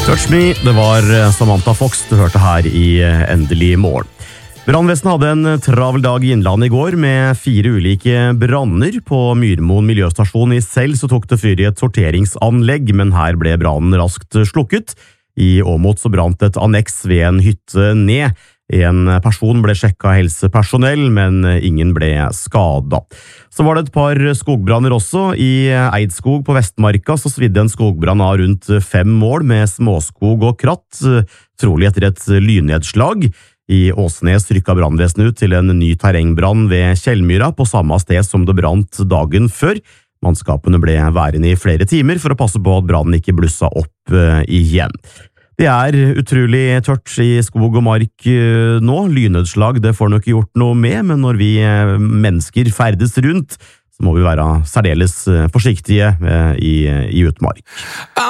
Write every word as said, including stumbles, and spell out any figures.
Touch Me, det var Samantha Fox du hørte her i Endelig morgen. Brannvesenet hadde en travel dag i Innlandet i går med fire ulike branner. På Myrmoen miljøstasjon i Sel så tok det fyr i et sorteringsanlegg, men her ble brannen raskt slukket. I Åmot så brant et anneks ved en hytte ned. En person ble sjekket av helsepersonell, men ingen ble skadet. Så var det et par skogbranner også. I Eidskog på Vestmarka så svidde en skogbrann av rundt fem mål med småskog og kratt, trolig etter et lynnedslag. I Åsnes rykket brannvesenet ut til en ny terrengbrann ved Kjellmyra på samme sted som det brant dagen før. Mannskapene ble værende i flere timer for å passe på at brannen ikke blussa opp igjen. Det er utrolig tørt i skog og mark nå. Lynnedslag det får nok ikke gjort noe med, men når vi mennesker ferdes rundt, så må vi være særdeles forsiktige i, i utmark.